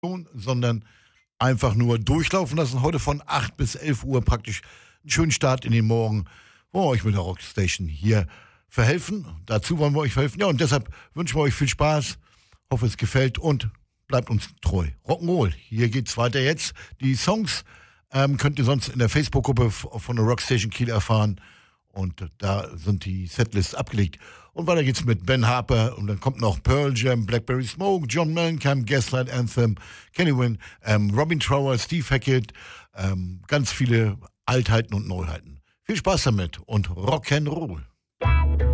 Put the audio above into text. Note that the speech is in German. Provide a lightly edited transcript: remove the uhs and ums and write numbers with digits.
sondern einfach nur durchlaufen lassen. Heute von 8 bis 11 Uhr praktisch einen schönen Start in den Morgen. Wollen wir euch mit der Rockstation hier verhelfen. Dazu wollen wir euch verhelfen. Ja, und deshalb wünschen wir euch viel Spaß. Hoffe, es gefällt und bleibt uns treu. Rock'n'Roll. Hier geht's weiter jetzt. Die Songs könnt ihr sonst in der Facebook-Gruppe von der Rockstation Kiel erfahren. Und da sind die Setlists abgelegt. Und weiter geht's mit Ben Harper. Und dann kommt noch Pearl Jam, Blackberry Smoke, John Mellencamp, Gaslight Anthem, Kenny Wynn, Robin Trower, Steve Hackett. Ganz viele Altheiten und Neuheiten. Viel Spaß damit und Rock'n'Roll.